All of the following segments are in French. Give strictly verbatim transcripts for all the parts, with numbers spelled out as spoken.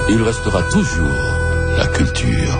il restera toujours la culture.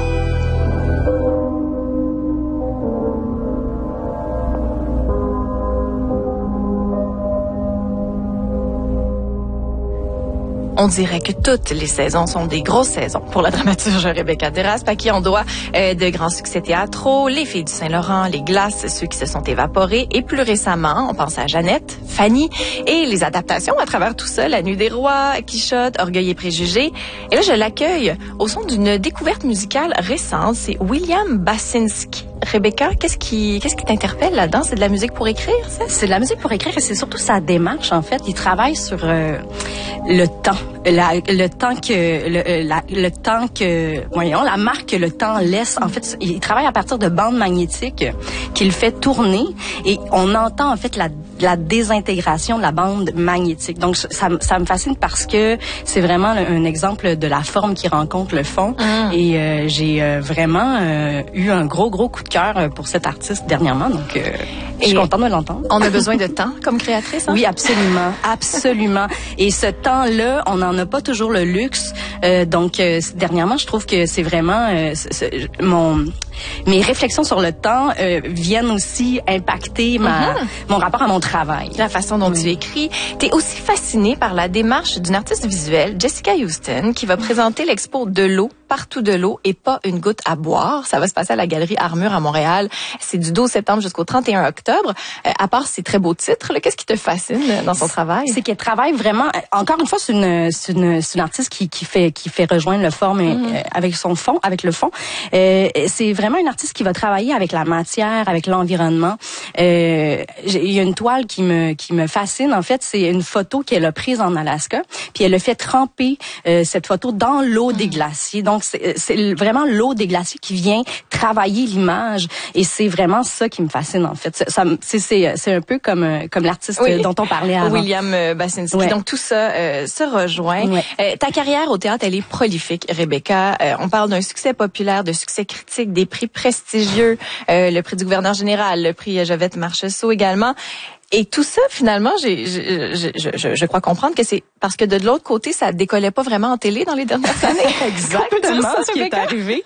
On dirait que toutes les saisons sont des grosses saisons pour la dramaturge Rebecca Deraspe, à qui on doit euh, de grands succès théâtraux, Les Filles du Saint-Laurent, Les Glaces, ceux qui se sont évaporés, et plus récemment, on pense à Jeannette, Fanny, et les adaptations à travers tout ça, La Nuit des Rois, Quichotte, Orgueil et Préjugés. Et là, je l'accueille au son d'une découverte musicale récente, c'est William Basinski. Rebecca, qu'est-ce qui, qu'est-ce qui t'interpelle là-dedans? C'est de la musique pour écrire, ça? C'est de la musique pour écrire et c'est surtout sa démarche, en fait. Il travaille sur euh, le temps. La, le temps que, le, la, le temps que, voyons, la marque que le temps laisse. En fait, il travaille à partir de bandes magnétiques qu'il fait tourner et on entend, en fait, la, la désintégration de la bande magnétique. Donc, ça, ça me fascine parce que c'est vraiment un exemple de la forme qui rencontre le fond. Mm. Et euh, j'ai euh, vraiment euh, eu un gros, gros coup de cœur pour cet artiste dernièrement. Donc, euh, je suis contente de l'entendre. On a besoin de temps comme créatrice, hein? Oui, absolument, absolument. Et ce temps-là, on n'en a pas toujours le luxe. Euh, donc, euh, dernièrement, je trouve que c'est vraiment euh, c'est, mon mes réflexions sur le temps euh, viennent aussi impacter ma, mm-hmm. mon rapport à mon travail. La façon dont oui. tu écris. T'es aussi fascinée par la démarche d'une artiste visuelle, Jessica Houston, qui va présenter l'expo De l'eau, partout de l'eau et pas une goutte à boire. Ça va se passer à la Galerie Armure à Montréal. C'est du douze septembre jusqu'au trente et un octobre. Euh, à part ces très beaux titres, là, qu'est-ce qui te fascine dans son travail? C'est qu'elle travaille vraiment. Encore une fois, c'est une, c'est une, c'est une artiste qui, qui fait, qui fait rejoindre le forme mm. euh, avec son fond, avec le fond. Euh, c'est vraiment une artiste qui va travailler avec la matière, avec l'environnement. Euh, il y a une toile qui me, qui me fascine. En fait, c'est une photo qu'elle a prise en Alaska, puis elle a fait tremper euh, cette photo dans l'eau mm. des glaciers. Donc, c'est, c'est vraiment l'eau des glaciers qui vient travailler l'image, et c'est vraiment ça qui me fascine en fait. Ça, c'est, c'est, c'est un peu comme, comme l'artiste oui. dont on parlait avant. William Basinski. Ouais. Donc tout ça euh, se rejoint. Ouais. Euh, ta carrière au théâtre, elle est prolifique, Rebecca. Euh, on parle d'un succès populaire, de succès critique, des prix prestigieux, euh, le prix du gouverneur général, le prix Jovette Marcheseau également. Et tout ça, finalement, j'ai, je, je, je, je crois comprendre que c'est parce que de l'autre côté, ça décollait pas vraiment en télé dans les dernières années. Exactement ce qui est arrivé.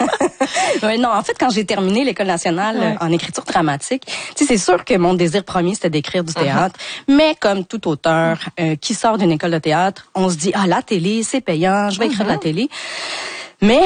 Ouais, non, en fait, quand j'ai terminé l'École nationale ouais. en écriture dramatique, tu sais, c'est sûr que mon désir premier, c'était d'écrire du théâtre. Uh-huh. Mais comme tout auteur euh, qui sort d'une école de théâtre, on se dit, ah, la télé, c'est payant, je vais écrire uh-huh. de la télé. Mais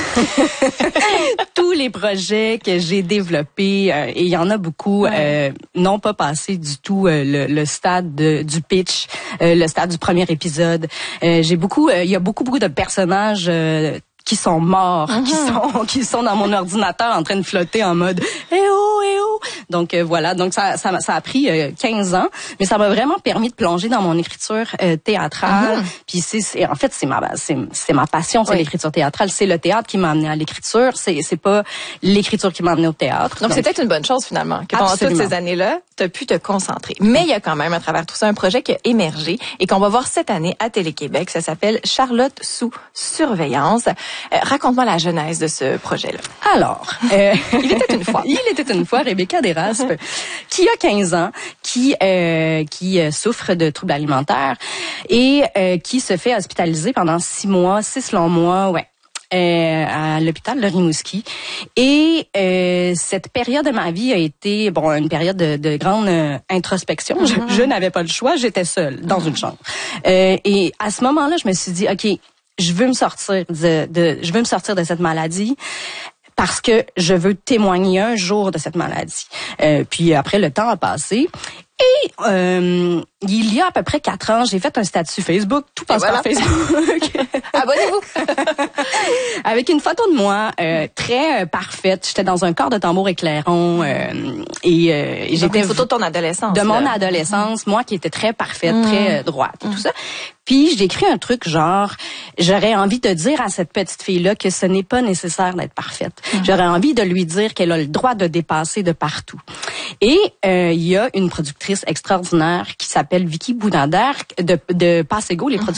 tous les projets que j'ai développés, euh, et il y en a beaucoup, ouais. euh, n'ont pas passé du tout euh, le, le stade de, du pitch, euh, le stade du premier épisode. Euh, j'ai beaucoup, il euh, y a beaucoup, beaucoup de personnages euh, qui sont morts, uh-huh. qui sont qui sont dans mon ordinateur en train de flotter en mode eh oh eh oh. Donc euh, voilà, donc ça ça ça a pris euh, quinze ans, mais ça m'a vraiment permis de plonger dans mon écriture euh, théâtrale. Uh-huh. Puis c'est, c'est en fait c'est ma c'est c'est ma passion, c'est oui. l'écriture théâtrale, c'est le théâtre qui m'a amené à l'écriture, c'est c'est pas l'écriture qui m'a amené au théâtre. Donc, donc c'est peut-être une bonne chose finalement que pendant toutes ces années-là, tu as pu te concentrer. Mais il y a quand même à travers tout ça un projet qui a émergé et qu'on va voir cette année à Télé-Québec, ça s'appelle Charlotte sous surveillance. Euh, raconte-moi la genèse de ce projet-là. Alors, euh, il était une fois. Il était une fois Rebecca Deraspe, qui a quinze ans, qui euh, qui euh, souffre de troubles alimentaires et euh, qui se fait hospitaliser pendant six mois, six longs mois, ouais. Euh, à l'hôpital de Rimouski. Et euh, cette période de ma vie a été bon une période de, de grande euh, introspection. Mm-hmm. Je, je n'avais pas le choix, j'étais seule dans mm-hmm. une chambre. Euh, et à ce moment-là, je me suis dit, ok, je veux me sortir de, de je veux me sortir de cette maladie. Parce que je veux témoigner un jour de cette maladie. Euh, puis après, le temps a passé. Et euh, il y a à peu près quatre ans, j'ai fait un statut Facebook. Tout passe voilà. par Facebook. Abonnez-vous. Avec une photo de moi euh, très euh, parfaite. J'étais dans un corps de tambour éclairant. Euh, et euh, et j'étais une photo de ton adolescence. De là. mon adolescence, mmh. moi qui étais très parfaite, mmh. très euh, droite et mmh. tout ça. Puis j'ai écrit un truc genre, j'aurais envie de dire à cette petite fille-là que ce n'est pas nécessaire d'être parfaite. Mmh. J'aurais envie de lui dire qu'elle a le droit de dépasser de partout. Et euh, il y a une productrice extraordinaire qui s'appelle Vicky Bounader de, de Passego, les producteurs